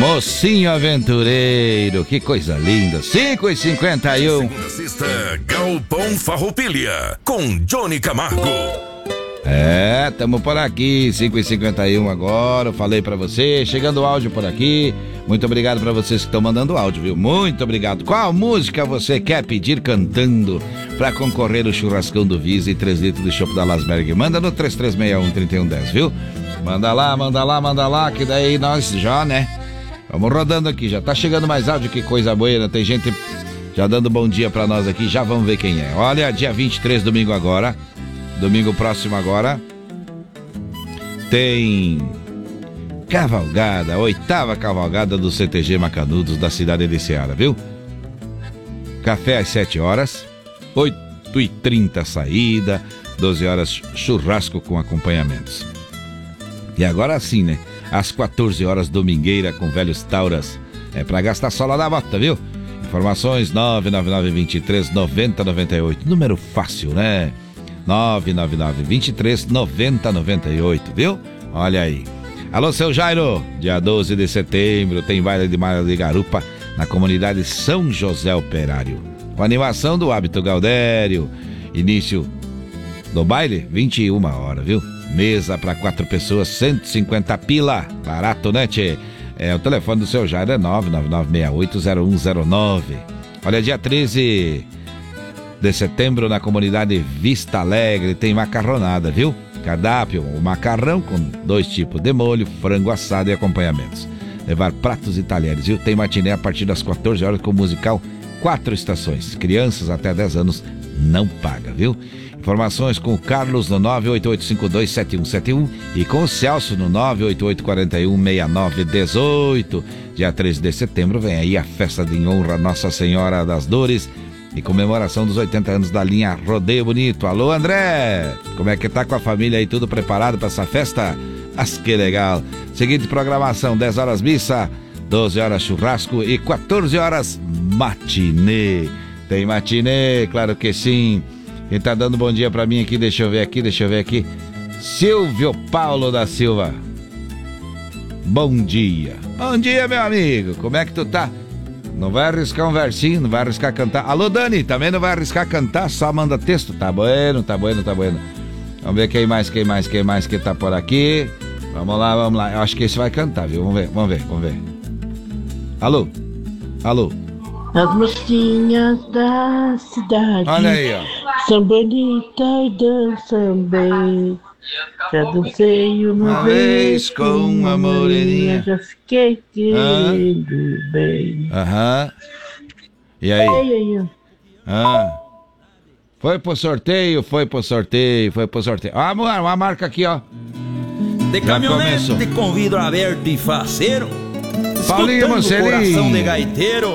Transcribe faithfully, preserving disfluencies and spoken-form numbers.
Mocinho Aventureiro, que coisa linda. cinco e cinquenta e um. Segunda sexta, Galpão Farroupilha, com Johnny Camargo. É, tamo por aqui, cinco e cinquenta e um agora, eu falei pra você, chegando o áudio por aqui. Muito obrigado pra vocês que estão mandando áudio, viu? Muito obrigado. Qual música você quer pedir cantando pra concorrer o churrascão do Visa e três litros de chopp da Lasberg? Manda no três três seis um, três um um zero, viu? Manda lá, manda lá, manda lá, que daí nós já, né? Vamos rodando aqui, já tá chegando mais áudio, que coisa boa, tem gente já dando bom dia pra nós aqui, já vamos ver quem é. Olha, dia vinte e três, domingo agora, domingo próximo agora, tem cavalgada, oitava cavalgada do C T G Macanudos da cidade de Ceará, viu? Café às sete horas, oito e trinta saída, doze horas churrasco com acompanhamentos. E agora sim, né? Às quatorze horas, domingueira com velhos tauras. É pra gastar sola da bota, viu? Informações nove nove nove, vinte e três, noventa, noventa e oito. Número fácil, né? nove nove nove, vinte e três, noventa, noventa e oito, viu? Olha aí. Alô, seu Jairo, dia doze de setembro tem baile de malha de garupa na comunidade São José Operário, com animação do Hábito Gaudério. Início do baile, vinte e uma horas, viu? Mesa para quatro pessoas, cento e cinquenta pila. Barato, né, tchê? É, o telefone do seu Jairo é nove nove nove, seis oito zero um zero nove. Olha, dia treze de setembro na comunidade Vista Alegre tem macarronada, viu? Cardápio, o macarrão com dois tipos de molho, frango assado e acompanhamentos. Levar pratos e talheres, viu? Tem matiné a partir das quatorze horas com musical Quatro Estações. Crianças até dez anos não paga, viu? Informações com o Carlos no nove oito oito cinco dois sete um sete um e com o Celso no nove oito oito quatro um, seis nove um oito. Dia treze de setembro vem aí a festa de honra Nossa Senhora das Dores e comemoração dos oitenta anos da linha Rodeio Bonito. Alô, André, como é que tá com a família aí, tudo preparado para essa festa? Mas que legal. Seguinte programação, dez horas missa, doze horas churrasco e quatorze horas matinê. Tem matinê, claro que sim. Quem tá dando bom dia pra mim aqui, deixa eu ver aqui, deixa eu ver aqui. Silvio Paulo da Silva. Bom dia. Bom dia, meu amigo. Como é que tu tá? Não vai arriscar um versinho, não vai arriscar cantar. Alô, Dani, também não vai arriscar cantar, só manda texto. Tá bueno, tá bueno, tá bueno. Vamos ver quem mais, quem mais, quem mais que tá por aqui. Vamos lá, vamos lá. Eu acho que esse vai cantar, viu? Vamos ver, vamos ver, vamos ver. Alô? Alô? As mocinhas da cidade, olha aí, ó, são bonitas e dançam bem. Já dancei uma vez com uma moreninha, já fiquei querendo ah. bem. Aham. E aí? aí, aí ah. Foi pro sorteio, foi pro sorteio, foi pro sorteio. Ah, uma, uma marca aqui, ó. De caminhonete com vidro aberto e faceiro, Paulinho Mocelin, coração de gaiteiro.